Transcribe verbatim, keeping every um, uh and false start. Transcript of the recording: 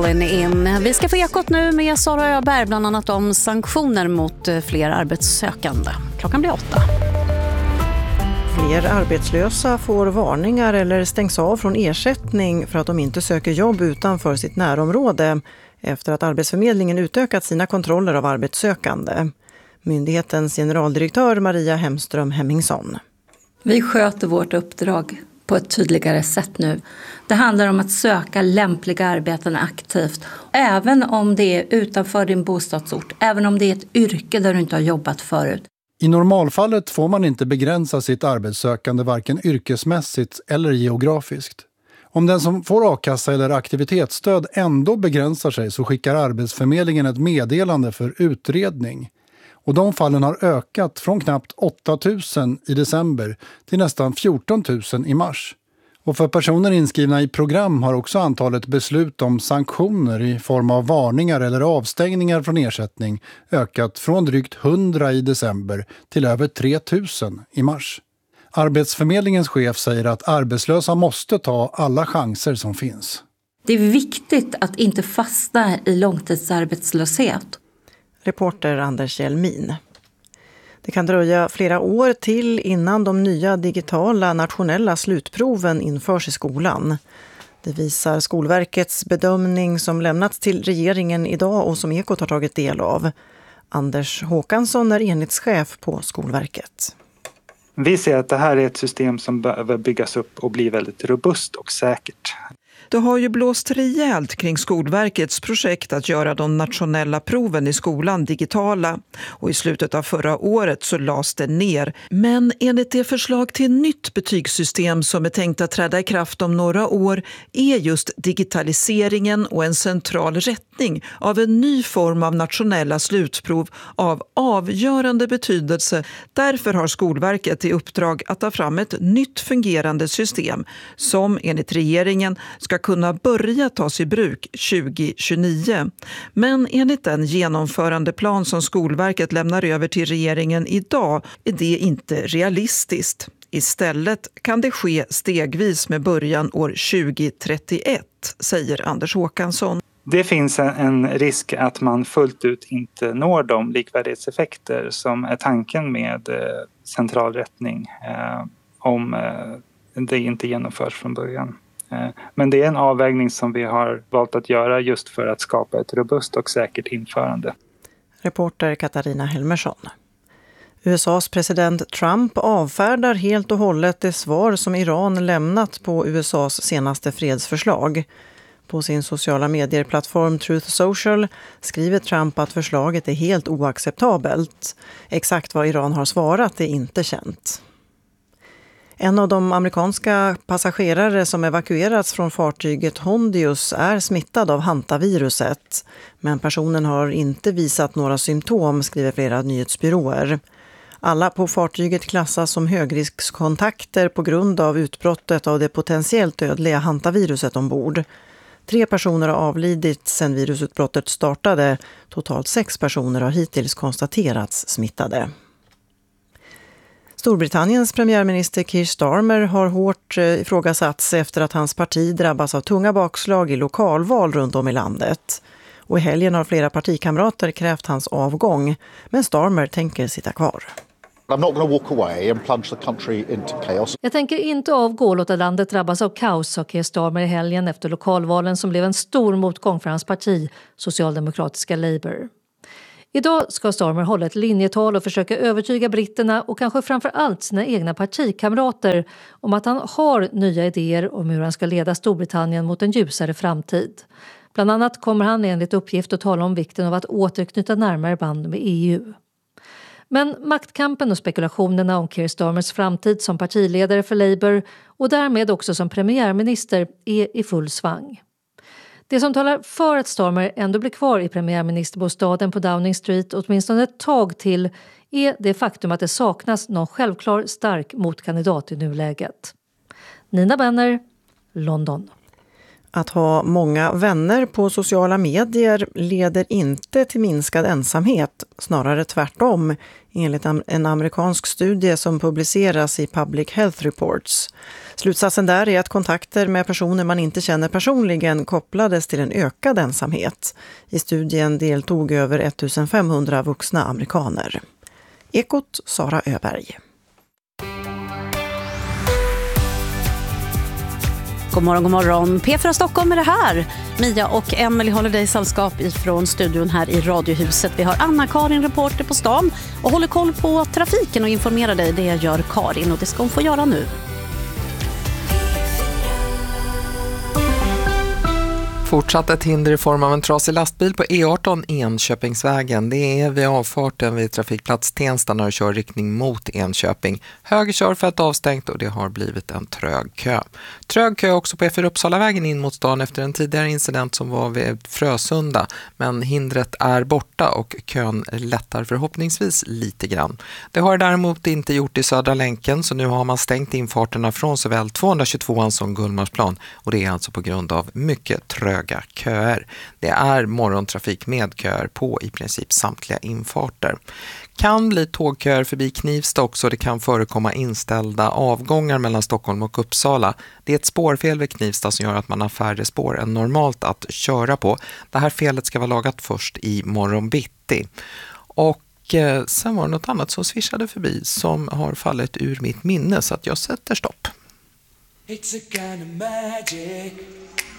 Calling In. Vi ska få ekot nu med Sara Öberg, bland annat om sanktioner mot fler arbetssökande. Klockan blir åtta. Fler arbetslösa får varningar eller stängs av från ersättning för att de inte söker jobb utanför sitt närområde efter att Arbetsförmedlingen utökat sina kontroller av arbetssökande. Myndighetens generaldirektör Maria Hemström Hemmingsson. Vi sköter vårt uppdrag på ett tydligare sätt nu. Det handlar om att söka lämpliga arbeten aktivt. Även om det är utanför din bostadsort. Även om det är ett yrke där du inte har jobbat förut. I normalfallet får man inte begränsa sitt arbetssökande varken yrkesmässigt eller geografiskt. Om den som får a-kassa eller aktivitetsstöd ändå begränsar sig så skickar Arbetsförmedlingen ett meddelande för utredning. Och de fallen har ökat från knappt åtta tusen i december till nästan fjorton tusen i mars. Och för personer inskrivna i program har också antalet beslut om sanktioner i form av varningar eller avstängningar från ersättning ökat från drygt hundra i december till över tre tusen i mars. Arbetsförmedlingens chef säger att arbetslösa måste ta alla chanser som finns. Det är viktigt att inte fastna i långtidsarbetslöshet. Reporter Anders Hjelmin. Det kan dröja flera år till innan de nya digitala nationella slutproven införs i skolan. Det visar Skolverkets bedömning som lämnats till regeringen idag och som Ekot har tagit del av. Anders Håkansson är enhetschef på Skolverket. Vi ser att det här är ett system som behöver byggas upp och bli väldigt robust och säkert. Det har ju blåst rejält kring Skolverkets projekt att göra de nationella proven i skolan digitala. Och i slutet av förra året så lades det ner. Men enligt det förslag till nytt betygssystem som är tänkt att träda i kraft om några år är just digitaliseringen och en central rättning av en ny form av nationella slutprov av avgörande betydelse. Därför har Skolverket i uppdrag att ta fram ett nytt fungerande system som enligt regeringen ska kunna börja tas i bruk tjugo tjugonio. Men enligt den genomförandeplan som Skolverket lämnar över till regeringen idag är det inte realistiskt. Istället kan det ske stegvis med början år tjugo trettioett, säger Anders Håkansson. Det finns en risk att man fullt ut inte når de likvärdighetseffekter som är tanken med centralrättning om det inte genomförs från början. Men det är en avvägning som vi har valt att göra just för att skapa ett robust och säkert införande. Reporter Katarina Helmersson. U S A:s president Trump avfärdar helt och hållet det svar som Iran lämnat på U S A:s senaste fredsförslag. På sin sociala medieplattform Truth Social skriver Trump att förslaget är helt oacceptabelt. Exakt vad Iran har svarat är inte känt. En av de amerikanska passagerare som evakuerats från fartyget Hondius är smittad av hantaviruset. Men personen har inte visat några symptom, skriver flera nyhetsbyråer. Alla på fartyget klassas som högriskskontakter på grund av utbrottet av det potentiellt dödliga hantaviruset ombord. Tre personer har avlidit sedan virusutbrottet startade. Totalt sex personer har hittills konstaterats smittade. Storbritanniens premiärminister Keir Starmer har hårt ifrågasatts efter att hans parti drabbas av tunga bakslag i lokalval runt om i landet. Och i helgen har flera partikamrater krävt hans avgång, men Starmer tänker sitta kvar. I'm not going to walk away and plunge the country into chaos. Jag tänker inte avgå och låta landet drabbas av kaos, sa Keir Starmer i helgen efter lokalvalen som blev en stor motgång för hans parti, socialdemokratiska Labour. Idag ska Starmer hålla ett linjetal och försöka övertyga britterna och kanske framför allt sina egna partikamrater om att han har nya idéer om hur han ska leda Storbritannien mot en ljusare framtid. Bland annat kommer han enligt uppgift att tala om vikten av att återknyta närmare band med E U. Men maktkampen och spekulationerna om Keir Starmers framtid som partiledare för Labour och därmed också som premiärminister är i full svang. Det som talar för att Starmer ändå blir kvar i premiärministerbostaden på Downing Street åtminstone ett tag till är det faktum att det saknas någon självklar stark motkandidat i nuläget. Nina Benner, London. Att ha många vänner på sociala medier leder inte till minskad ensamhet, snarare tvärtom, enligt en amerikansk studie som publiceras i Public Health Reports. Slutsatsen där är att kontakter med personer man inte känner personligen kopplades till en ökad ensamhet. I studien deltog över ettusenfemhundra vuxna amerikaner. Ekot, Sara Öberg. God morgon, god morgon. P fyra Stockholm är det här. Mia och Emily håller dig sällskap ifrån studion här i Radiohuset. Vi har Anna-Karin, reporter på stan, och håller koll på trafiken och informerar dig. Det gör Karin, och det ska hon få göra nu. Fortsatt ett hinder i form av en trasig lastbil på E arton Enköpingsvägen. Det är vid avfarten vid trafikplats Tensta när du kör riktning mot Enköping. Höger körfält avstängt och det har blivit en trög kö. Trög kö också på E fyra Uppsalavägen in mot stan efter en tidigare incident som var vid Frösunda. Men hindret är borta och kön lättar förhoppningsvis lite grann. Det har däremot inte gjort i Södra länken, så nu har man stängt infarterna från såväl tvåhundratjugotvåan som Gullmarsplan. Och det är alltså på grund av mycket trög köer. Det är morgontrafik med köer på i princip samtliga infarter. Kan bli tågköer förbi Knivsta också. Det kan förekomma inställda avgångar mellan Stockholm och Uppsala. Det är ett spårfel vid Knivsta som gör att man har färre spår än normalt att köra på. Det här felet ska vara lagat först i morgon bitti. Och eh, sen var det något annat som svischade förbi som har fallit ur mitt minne, så att jag sätter stopp. It's a kind of magic.